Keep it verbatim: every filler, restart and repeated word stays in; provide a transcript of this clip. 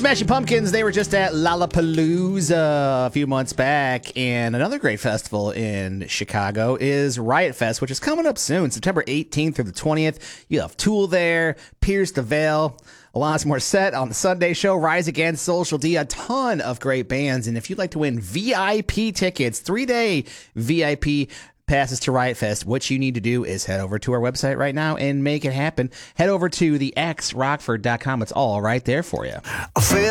Smashing Pumpkins, they were just at Lollapalooza a few months back, and another great festival in Chicago is Riot Fest, which is coming up soon, September eighteenth through the twentieth. You have Tool there, Pierce the Veil, Alanis Morissette on the Sunday show, Rise Against, Social D, a ton of great bands. And if you'd like to win V I P tickets, three-day V I P passes to Riot Fest, what you need to do is head over to our website right now and make it happen. Head over to the x rockford dot com. It's all right there for you. I feel